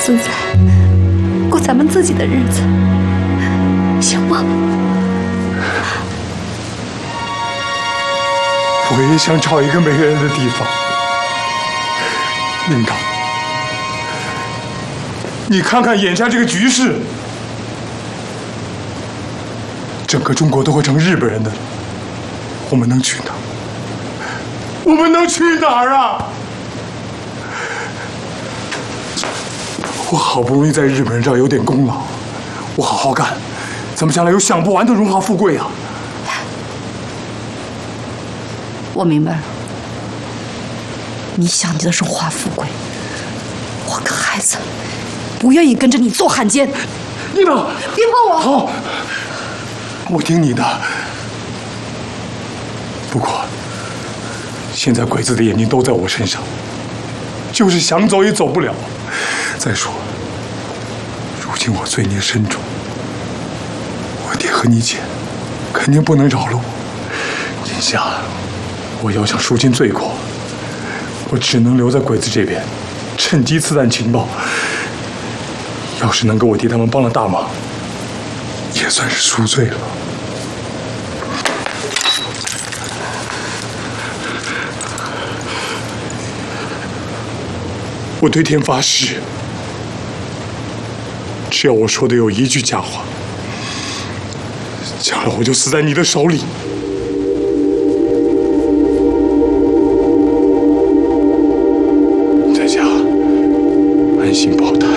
自在，过咱们自己的日子，行吗？ 我也想找一个没人的地方。领导，你看看眼下这个局势，整个中国都会成日本人的，我们能去哪儿？我们能去哪儿啊？我好不容易在日本人这儿有点功劳，我好好干，咱们将来有享不完的荣华富贵啊！ 我明白了，你想你的荣华富贵，我个孩子不愿意跟着你做汉奸。 领导， 别碰我！ 好，我听你的。不过，现在鬼子的眼睛都在我身上，就是想走也走不了。再说，如今我罪孽深重，我爹和你姐肯定不能饶了我。眼下，我要想赎尽罪过，我只能留在鬼子这边，趁机刺探情报。要是能给我爹他们帮了大忙，也算是赎罪了。我对天发誓，只要我说的有一句假话，将来我就死在你的手里。在家安心保胎。